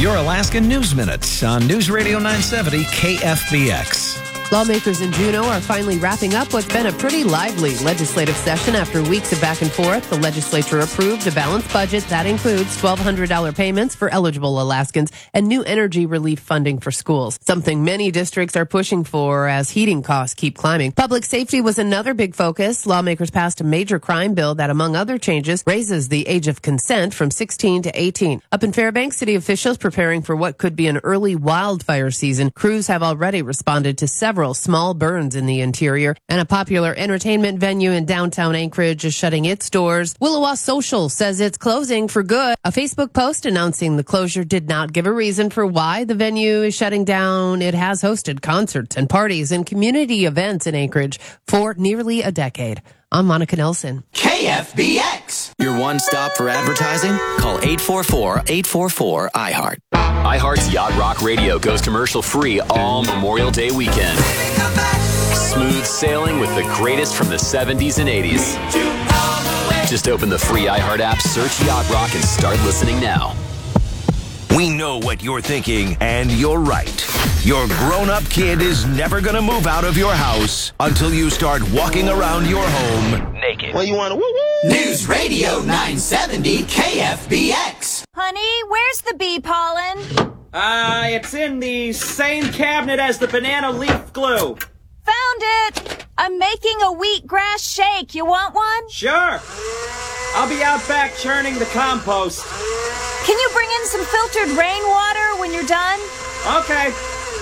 Your Alaskan News Minute on News Radio 970 KFBX. Lawmakers in Juneau are finally wrapping up what's been a pretty lively legislative session. After weeks of back and forth, the legislature approved a balanced budget that includes $1,200 payments for eligible Alaskans and new energy relief funding for schools, something many districts are pushing for as heating costs keep climbing. Public safety was another big focus. Lawmakers passed a major crime bill that, among other changes, raises the age of consent from 16 to 18. Up in Fairbanks, city officials preparing for what could be an early wildfire season. Crews have already responded to several small burns in the interior, and a popular entertainment venue in downtown Anchorage is shutting its doors. Willowa Social says it's closing for good. A Facebook post announcing the closure did not give a reason for why the venue is shutting down. It has hosted concerts and parties and community events in Anchorage for nearly a decade. I'm Monica Nelson. KFBX. Your one stop for advertising? Call 844-844-IHEART. iHeart's Yacht Rock Radio goes commercial free all Memorial Day weekend. Smooth sailing with the greatest from the 70s and 80s. Just open the free iHeart app, search Yacht Rock, and start listening now. We know what you're thinking, and you're right. Your grown-up kid is never going to move out of your house until you start walking around your home naked. Well, you want to woo-woo? News Radio 970 KFBX. Honey, where's the bee pollen? It's in the same cabinet as the banana leaf glue. Found it! I'm making a wheatgrass shake. You want one? Sure. I'll be out back churning the compost. Can you bring in some filtered rainwater when you're done? Okay.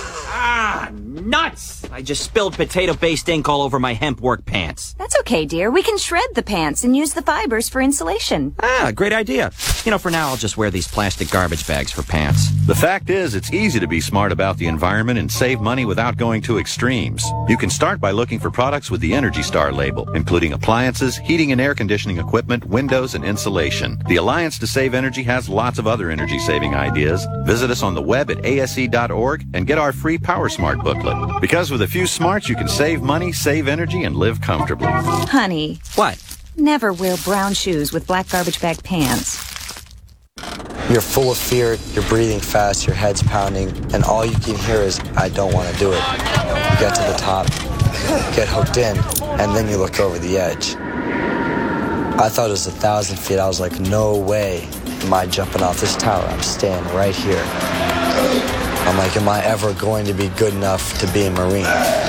Nuts! I just spilled potato-based ink all over my hemp work pants. That's okay, dear. We can shred the pants and use the fibers for insulation. Great idea. For now, I'll just wear these plastic garbage bags for pants. The fact is, it's easy to be smart about the environment and save money without going to extremes. You can start by looking for products with the Energy Star label, including appliances, heating and air conditioning equipment, windows, and insulation. The Alliance to Save Energy has lots of other energy-saving ideas. Visit us on the web at ase.org and get our free Power Smart booklet. Because with a few smarts, you can save money, save energy, and live comfortably. Honey. What? Never wear brown shoes with black garbage bag pants. You're full of fear, you're breathing fast, your head's pounding, and all you can hear is, I don't want to do it. You get to the top, get hooked in, and then you look over the edge. I thought it was 1,000 feet. I was like, no way am I jumping off this tower. I'm staying right here. I'm like, am I ever going to be good enough to be a Marine?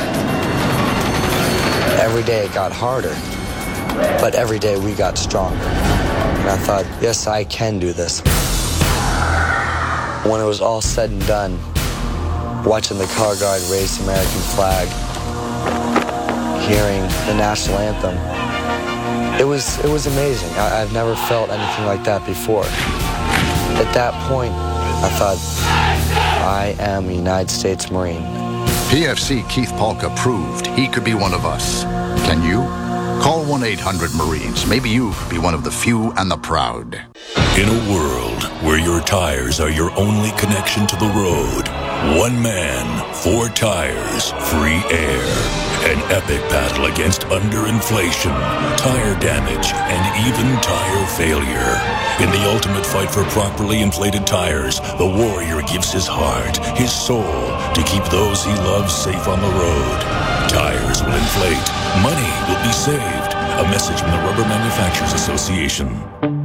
Every day it got harder, but every day we got stronger. And I thought, yes, I can do this. When it was all said and done, watching the color guard raise the American flag, hearing the national anthem, it was amazing. I've never felt anything like that before. At that point, I thought, I am a United States Marine. PFC Keith Polka proved he could be one of us. Can you? Call 1-800-MARINES. Maybe you could be one of the few and the proud. In a world where your tires are your only connection to the road, one man, 4 tires, free air. An epic battle against underinflation, tire damage, and even tire failure. In the ultimate fight for properly inflated tires, the warrior gives his heart, his soul, to keep those he loves safe on the road. Tires will inflate. Money will be saved. A message from the Rubber Manufacturers Association.